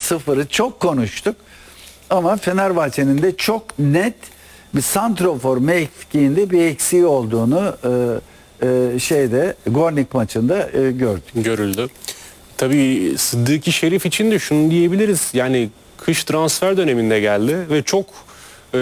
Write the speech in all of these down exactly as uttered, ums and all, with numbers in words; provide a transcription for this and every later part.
sıfırı çok konuştuk. Ama Fenerbahçe'nin de çok net bir santrofor mevkiinde bir eksiği olduğunu e, e, şeyde Gornik maçında e, gördük. Görüldü. Tabii Sıddıki Şerif için de şunu diyebiliriz. Yani kış transfer döneminde geldi ve çok e,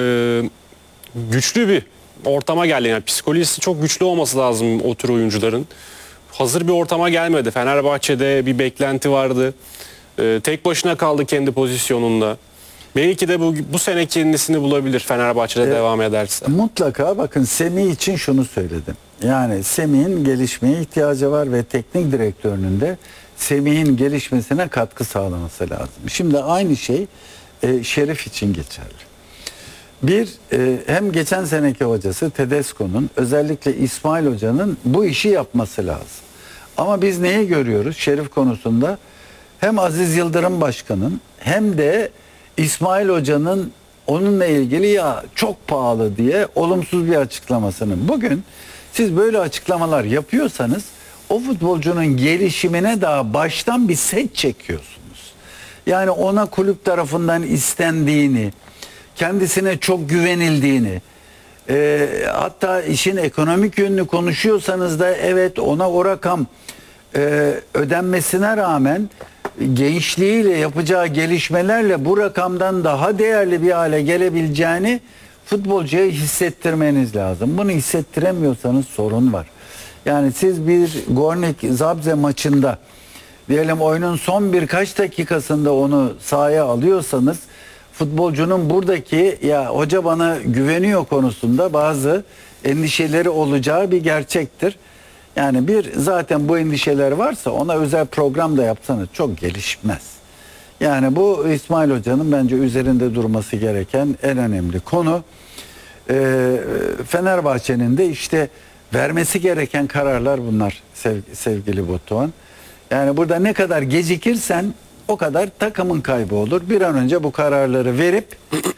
güçlü bir ortama geldi. Yani psikolojisi çok güçlü olması lazım o tür oyuncuların. Hazır bir ortama gelmedi. Fenerbahçe'de bir beklenti vardı. E, tek başına kaldı kendi pozisyonunda. Belki de bu, bu sene kendisini bulabilir Fenerbahçe'de E, devam ederse. Mutlaka bakın Semih için şunu söyledim. Yani Semih'in gelişmeye ihtiyacı var ve teknik direktörünün de Semih'in gelişmesine katkı sağlaması lazım. Şimdi aynı şey e, Şerif için geçerli. Bir, e, hem geçen seneki hocası Tedesco'nun özellikle İsmail Hoca'nın bu işi yapması lazım. Ama biz neyi görüyoruz Şerif konusunda? Hem Aziz Yıldırım Başkan'ın hem de İsmail Hoca'nın onunla ilgili ya çok pahalı diye olumsuz bir açıklamasını. Bugün siz böyle açıklamalar yapıyorsanız o futbolcunun gelişimine daha baştan bir set çekiyorsunuz. Yani ona kulüp tarafından istendiğini, kendisine çok güvenildiğini, e, hatta işin ekonomik yönünü konuşuyorsanız da evet ona o rakam e, ödenmesine rağmen gençliğiyle yapacağı gelişmelerle bu rakamdan daha değerli bir hale gelebileceğini futbolcuya hissettirmeniz lazım. Bunu hissettiremiyorsanız sorun var. Yani siz bir Gornik Zabrze maçında diyelim oyunun son birkaç dakikasında onu sahaya alıyorsanız futbolcunun buradaki ya hoca bana güveniyor konusunda bazı endişeleri olacağı bir gerçektir. Yani bir zaten bu endişeler varsa ona özel program da yapsanız çok gelişmez. Yani bu İsmail Hoca'nın bence üzerinde durması gereken en önemli konu. Ee, Fenerbahçe'nin de işte vermesi gereken kararlar bunlar sev, sevgili Batuhan. Yani burada ne kadar gecikirsen o kadar takımın kaybı olur. Bir an önce bu kararları verip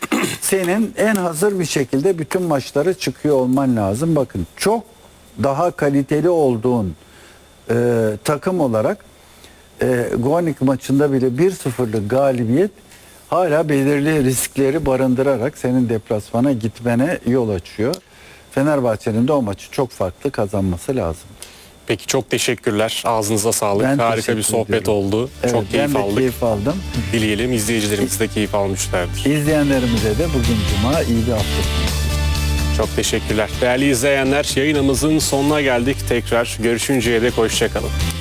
senin en hazır bir şekilde bütün maçlara çıkıyor olman lazım. Bakın çok daha kaliteli olduğun e, takım olarak e, Gornik maçında bile bir sıfırlık galibiyet hala belirli riskleri barındırarak senin deplasmana gitmene yol açıyor. Fenerbahçe'nin de o maçı çok farklı kazanması lazım. Peki çok teşekkürler. Ağzınıza sağlık. Ben Harika bir sohbet ediyorum. oldu. Evet, çok keyif ben de aldık. keyif aldım. Dileyelim izleyicilerimiz de keyif almışlardır. İzleyenlerimize de bugün Cuma iyi bir hafta sonu. Çok teşekkürler. Değerli izleyenler, yayınımızın sonuna geldik. Tekrar görüşünceye dek hoşça kalın.